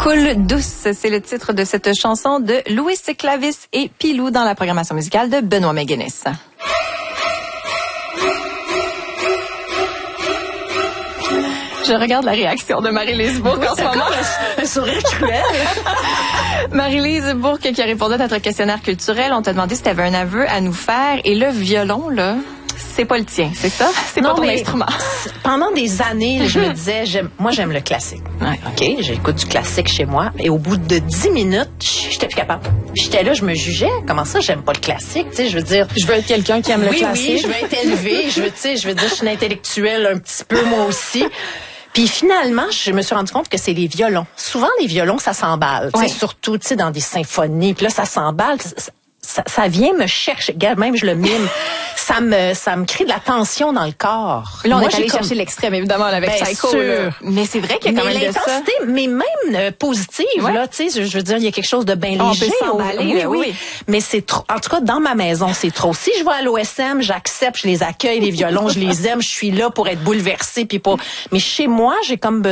Coule douce, c'est le titre de cette chanson de Louis Clavis et Pilou dans la programmation musicale de Benoît McGuinness. Je regarde la réaction de Marie-Lise Bourque en ce moment. Un sourire cruel. Marie-Lise Bourque qui a répondu à notre questionnaire culturel. On t'a demandé si tu avais un aveu à nous faire. Et le violon, là, c'est pas le tien, c'est ça? C'est pas ton instrument. Pendant des années, je me disais, moi, j'aime le classique. Ouais. OK, j'écoute du classique chez moi. Et au bout de 10 minutes, j'étais plus capable. J'étais là, je me jugeais. Comment ça, j'aime pas le classique? Tu sais, je veux dire. Je veux être quelqu'un qui aime le classique. Oui, je veux être élevée. je veux dire, je suis une intellectuelle un petit peu, moi aussi. Puis finalement, je me suis rendu compte que c'est les violons. Souvent, les violons, ça s'emballe. Ouais. Surtout, tu sais, dans des symphonies. Puis là, ça s'emballe. Ça vient me chercher. Regarde, même je le mime. Ça me crée de la tension dans le corps. Là, on est allé chercher l'extrême, évidemment, avec Psycho. Mais c'est vrai qu'il y a quand même de ça. Mais même positive, là, tu sais, je veux dire, il y a quelque chose de bien léger. On peut s'emballer, oui. Mais c'est trop. En tout cas, dans ma maison, c'est trop. Si je vais à l'OSM, j'accepte, je les accueille, les violons, je les aime, je suis là pour être bouleversée, puis pour. Mais chez moi, j'ai comme besoin